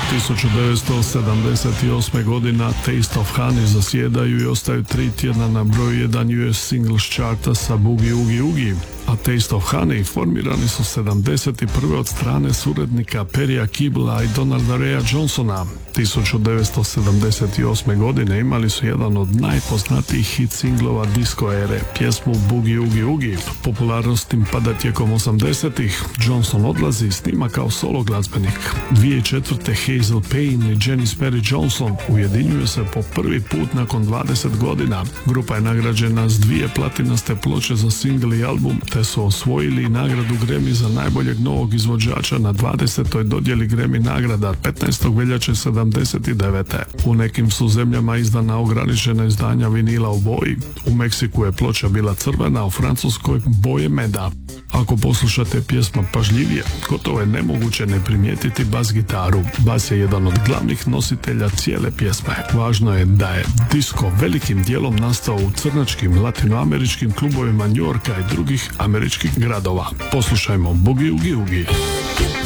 1978. godina Taste of Honey zasjedaju i ostaju 3 tjedna na broju 1 US Singles charta sa Boogie Oogie Oogie, a Taste of Honey formirani su 71. od strane suradnika Perrya Kiebla i Donalda Raya Johnsona. 1978. godine imali su jedan od najpoznatijih hit singlova disco ere, pjesmu Boogie Oogie Oogie. Popularnost im pada tijekom 80-ih. Johnson odlazi i snima kao solo glazbenik. 2004. Hazel Payne i Janice Perry Johnson ujedinjuju se po prvi put nakon 20 godina. Grupa je nagrađena s 2 platinaste ploče za single i album, te su osvojili nagradu Grammy za najboljeg novog izvođača na 20. dodjeli Grammy nagrada 15. veljače 79. U nekim su zemljama izdana ograničena izdanja vinila u boji. U Meksiku je ploča bila crvena, u Francuskoj boje meda. Ako poslušate pjesma pažljivije, gotovo je nemoguće ne primijetiti bas gitaru. Bas je jedan od glavnih nositelja cijele pjesme. Važno je da je disco velikim dijelom nastao u crnačkim latinoameričkim klubovima New Yorka i drugih američkih gradova. Poslušajmo Boogie Oogie Oogie.